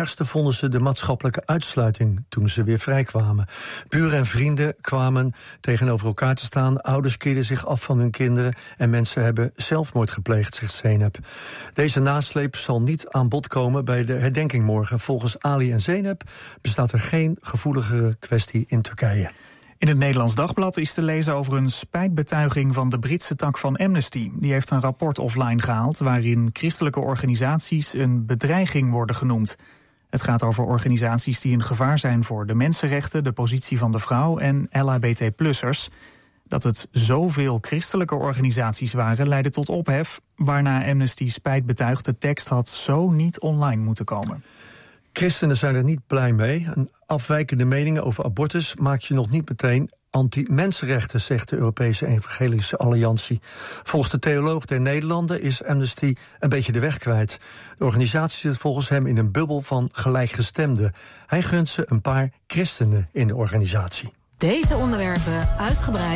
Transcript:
ergste vonden ze de maatschappelijke uitsluiting toen ze weer vrijkwamen. Buren en vrienden kwamen tegenover elkaar te staan. Ouders keerden zich af van hun kinderen en mensen hebben zelfmoord gepleegd, zegt Zeynep. Deze nasleep zal niet aan bod komen bij de herdenking morgen. Volgens Ali en Zeynep bestaat er geen gevoeligere kwestie in Turkije. In het Nederlands Dagblad is te lezen over een spijtbetuiging van de Britse tak van Amnesty. Die heeft een rapport offline gehaald waarin christelijke organisaties een bedreiging worden genoemd. Het gaat over organisaties die een gevaar zijn voor de mensenrechten, de positie van de vrouw en LHBT-plussers. Dat het zoveel christelijke organisaties waren leidde tot ophef, waarna Amnesty spijt betuigt. De tekst had zo niet online moeten komen. Christenen zijn er niet blij mee. Een afwijkende meningen over abortus maakt je nog niet meteen anti-mensenrechten, zegt de Europese Evangelische Alliantie. Volgens de theoloog der Nederlanden is Amnesty een beetje de weg kwijt. De organisatie zit volgens hem in een bubbel van gelijkgestemden. Hij gunt ze een paar christenen in de organisatie. Deze onderwerpen uitgebreid